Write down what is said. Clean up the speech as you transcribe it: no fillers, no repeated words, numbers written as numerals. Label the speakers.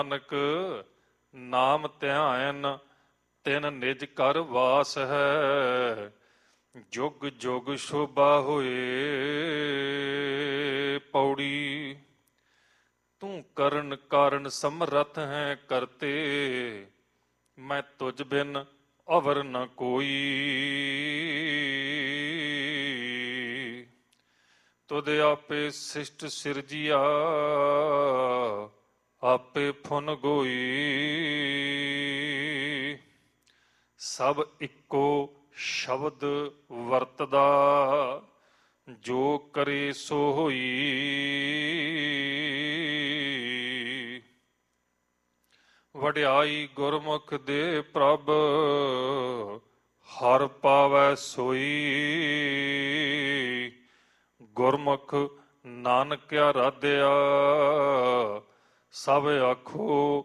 Speaker 1: ਨਾਨਕ ਨਾਮ ਧਿਆਨ ਤਿਨ ਨਿਜ ਕਰ ਵਾਸ ਹੈ। ਜੁਗ ਜੁਗ ਸ਼ੋਭਾ ਹੋਏ। ਪੌੜੀ ਤੂੰ ਕਰਨ ਕਾਰਨ ਸਮਰੱਥ ਹੈ ਕਰਤੇ, ਮੈਂ ਤੁਝ ਬਿਨ ਅਵਰ ਨ ਕੋਈ। ਤੁਧ ਆਪੇ ਸਿਸ਼ਟ ਸਿਰਜਿਆ, ਆਪੇ ਫੁਨ ਗੋਈ। ਸਭ ਇੱਕੋ ਸ਼ਬਦ ਵਰਤਦਾ, ਜੋ ਕਰੇ ਸੋ ਹੋਈ। ਵਡਿਆਈ ਗੁਰਮੁਖ ਦੇ ਪ੍ਰਭ, ਹਰ ਪਾਵੈ ਸੋਈ। ਗੁਰਮੁਖ ਨਾਨਕ ਆਰਾਧਿਆ, ਸਭ ਆਖੋ